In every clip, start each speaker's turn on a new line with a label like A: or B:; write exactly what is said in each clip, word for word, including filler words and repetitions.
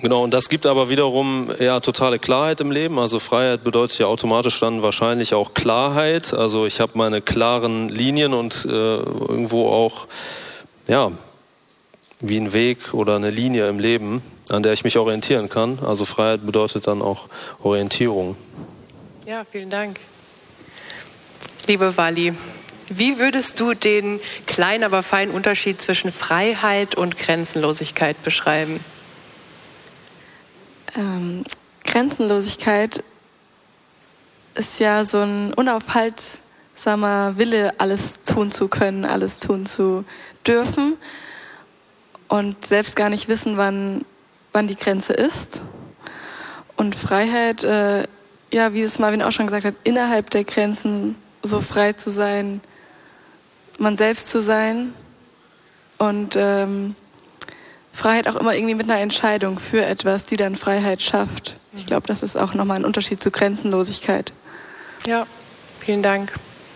A: Genau, und das gibt aber wiederum ja totale Klarheit im Leben. Also Freiheit bedeutet ja automatisch dann wahrscheinlich auch Klarheit. Also ich habe meine klaren Linien und äh, irgendwo auch ja wie ein Weg oder eine Linie im Leben, an der ich mich orientieren kann. Also Freiheit bedeutet dann auch Orientierung.
B: Ja, vielen Dank. Liebe Wally, wie würdest du den kleinen, aber feinen Unterschied zwischen Freiheit und Grenzenlosigkeit beschreiben?
C: Ähm, Grenzenlosigkeit ist ja so ein unaufhaltsamer Wille, alles tun zu können, alles tun zu dürfen und selbst gar nicht wissen, wann, wann die Grenze ist. Und Freiheit, äh, ja, wie es Marvin auch schon gesagt hat, innerhalb der Grenzen so frei zu sein, man selbst zu sein und ähm, Freiheit auch immer irgendwie mit einer Entscheidung für etwas, die dann Freiheit schafft. Ich glaube, das ist auch nochmal ein Unterschied zu Grenzenlosigkeit.
B: Ja, vielen Dank.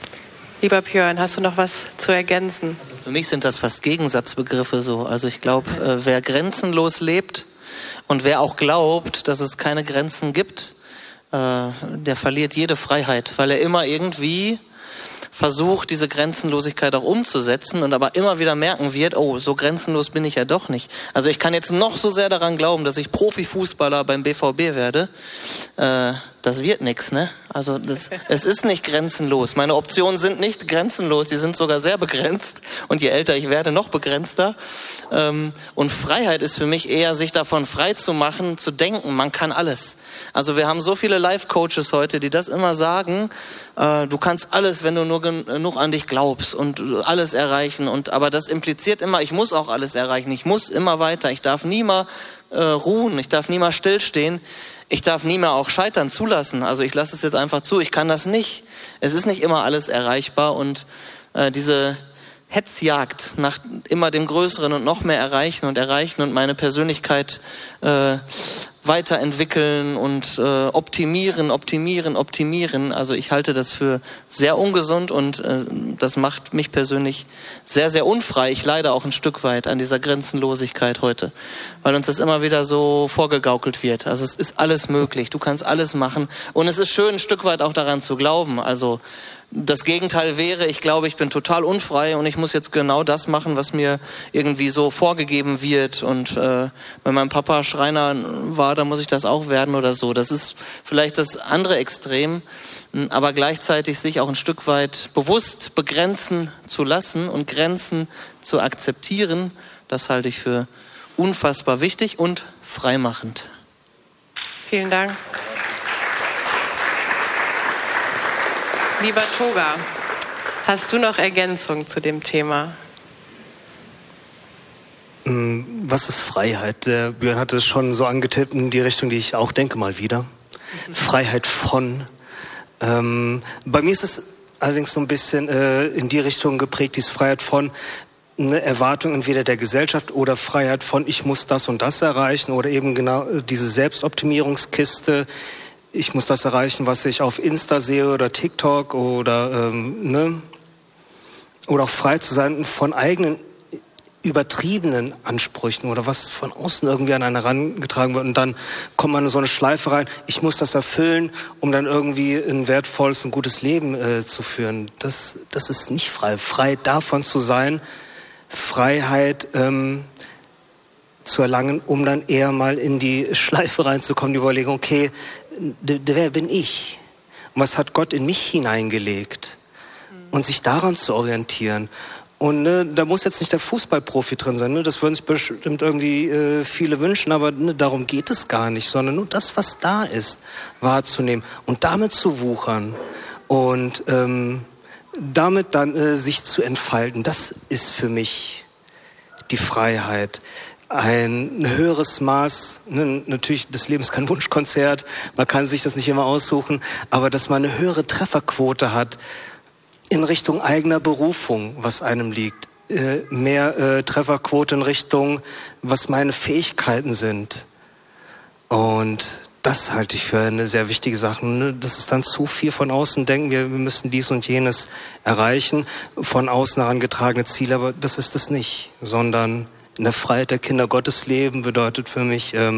B: Lieber Björn, hast du noch was zu ergänzen?
D: Also für mich sind das fast Gegensatzbegriffe so. Also ich glaube, äh, wer grenzenlos lebt und wer auch glaubt, dass es keine Grenzen gibt, äh, der verliert jede Freiheit, weil er immer irgendwie versucht, diese Grenzenlosigkeit auch umzusetzen und aber immer wieder merken wird, oh, so grenzenlos bin ich ja doch nicht. Also ich kann jetzt noch so sehr daran glauben, dass ich Profifußballer beim B V B werde. Äh, das wird nichts, ne? Also das, es ist nicht grenzenlos. Meine Optionen sind nicht grenzenlos, die sind sogar sehr begrenzt. Und je älter ich werde, noch begrenzter. Ähm, und Freiheit ist für mich eher, sich davon frei zu machen, zu denken, man kann alles. Also wir haben so viele Life-Coaches heute, die das immer sagen, äh, du kannst alles, wenn du nur genug an dich glaubst und alles erreichen. Und aber das impliziert immer, ich muss auch alles erreichen, ich muss immer weiter, ich darf nie mal äh, ruhen, ich darf nie mal stillstehen. Ich darf nie mehr auch Scheitern zulassen. Also ich lasse es jetzt einfach zu. Ich kann das nicht. Es ist nicht immer alles erreichbar. Und äh, diese Hetzjagd nach immer dem Größeren und noch mehr erreichen und erreichen und meine Persönlichkeit äh, weiterentwickeln und äh, optimieren, optimieren, optimieren. Also ich halte das für sehr ungesund und äh, das macht mich persönlich sehr, sehr unfrei. Ich leide auch ein Stück weit an dieser Grenzenlosigkeit heute, weil uns das immer wieder so vorgegaukelt wird. Also es ist alles möglich, du kannst alles machen und es ist schön, ein Stück weit auch daran zu glauben. Also das Gegenteil wäre, ich glaube, ich bin total unfrei und ich muss jetzt genau das machen, was mir irgendwie so vorgegeben wird. Und äh, wenn mein Papa Schreiner war, dann muss ich das auch werden oder so. Das ist vielleicht das andere Extrem, aber gleichzeitig sich auch ein Stück weit bewusst begrenzen zu lassen und Grenzen zu akzeptieren, das halte ich für unfassbar wichtig und freimachend.
B: Vielen Dank. Lieber Toga, hast du noch Ergänzungen zu dem Thema?
E: Was ist Freiheit? Der Björn hat es schon so angetippt in die Richtung, die ich auch denke mal wieder. Mhm. Freiheit von. Ähm, bei mir ist es allerdings so ein bisschen äh, in die Richtung geprägt, diese Freiheit von eine Erwartung entweder der Gesellschaft oder Freiheit von ich muss das und das erreichen oder eben genau diese Selbstoptimierungskiste. Ich muss das erreichen, was ich auf Insta sehe oder TikTok oder ähm, ne? Oder auch frei zu sein von eigenen übertriebenen Ansprüchen oder was von außen irgendwie an einen herangetragen wird und dann kommt man in so eine Schleife rein, ich muss das erfüllen, um dann irgendwie ein wertvolles und gutes Leben äh, zu führen. Das, das ist nicht frei. Frei davon zu sein, Freiheit ähm, zu erlangen, um dann eher mal in die Schleife reinzukommen, die Überlegung, okay, d- d- wer bin ich? Und was hat Gott in mich hineingelegt? Und sich daran zu orientieren. Und ne, da muss jetzt nicht der Fußballprofi drin sein, ne? Das würden sich bestimmt irgendwie äh, viele wünschen, aber ne, darum geht es gar nicht, sondern nur das, was da ist, wahrzunehmen und damit zu wuchern und ähm, damit dann äh, sich zu entfalten. Das ist für mich die Freiheit. Ein höheres Maß, ne, natürlich, das Leben ist kein Wunschkonzert, man kann sich das nicht immer aussuchen, aber dass man eine höhere Trefferquote hat, in Richtung eigener Berufung, was einem liegt. Äh, mehr äh, Trefferquote in Richtung, was meine Fähigkeiten sind. Und das halte ich für eine sehr wichtige Sache. Ne? Das ist dann zu viel von außen denken, wir, wir müssen dies und jenes erreichen, von außen herangetragene Ziele, aber das ist es nicht. Sondern in der Freiheit der Kinder Gottes leben bedeutet für mich, ähm,